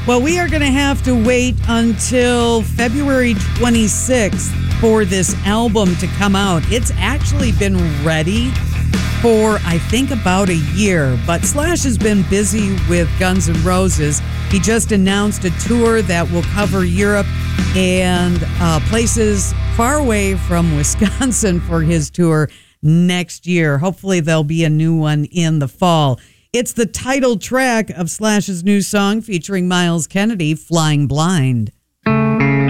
Well, we are going to have to wait until February 26th for this album to come out. It's actually been ready for, I think, about a year, but Slash has been busy with Guns N' Roses. He just announced a tour that will cover Europe and places far away from Wisconsin for his tour next year. Hopefully there'll be a new one in the fall. It's the title track of Slash's new song featuring Myles Kennedy, Flying Blind.